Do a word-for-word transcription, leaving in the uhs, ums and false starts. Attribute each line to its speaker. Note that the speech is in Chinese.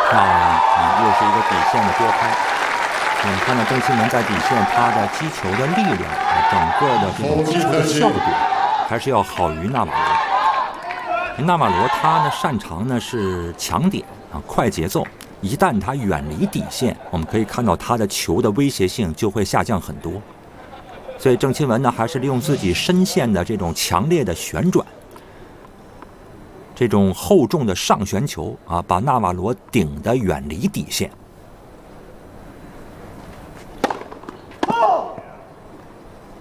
Speaker 1: 那啊，又是一个底线的多拍。我们看到郑钦文在底线，他的击球的力量啊，整个的这种击球的效果，还是要好于纳瓦罗。纳瓦罗他呢擅长呢是抢点啊，快节奏。一旦他远离底线，我们可以看到他的球的威胁性就会下降很多。所以郑钦文呢，还是利用自己身线的这种强烈的旋转，这种厚重的上旋球啊，把纳瓦罗顶得远离底线。